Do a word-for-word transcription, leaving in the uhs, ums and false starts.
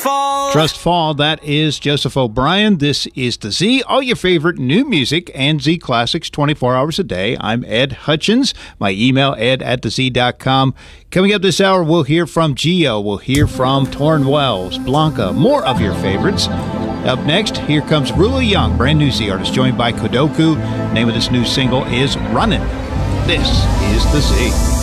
fall. Trust Fall, that is Joseph O'Brien. This is The Z, all your favorite new music and Z classics twenty-four hours a day. I'm Ed Hutchins. My email, ed at the z dot com. Coming up this hour, we'll hear from Gio. We'll hear from Torrin Wells, Blanca, more of your favorites. Up next, here comes Rula Young, brand new Z artist, joined by Kodoku. Name of this new single is Runnin'. This is The Z.